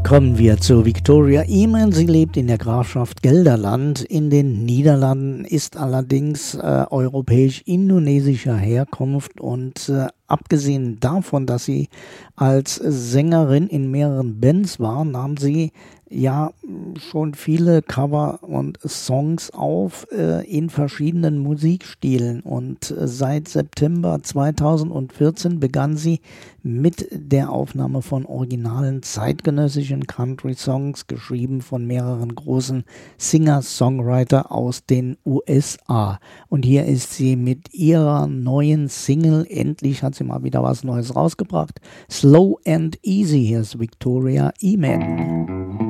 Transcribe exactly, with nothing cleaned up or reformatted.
Kommen wir zu Victoria Eamon. Sie lebt in der Grafschaft Gelderland in den Niederlanden, ist allerdings äh, europäisch-indonesischer Herkunft und äh, abgesehen davon, dass sie als Sängerin in mehreren Bands war, nahm sie ja schon viele Cover und Songs auf äh, in verschiedenen Musikstilen und äh, seit September zweitausendvierzehn begann sie mit der Aufnahme von originalen zeitgenössischen Country-Songs, geschrieben von mehreren großen Singer-Songwriter aus den U S A. Und hier ist sie mit ihrer neuen Single, endlich hat sie mal wieder was Neues rausgebracht, Slow and Easy. Hier ist Victoria Eamon.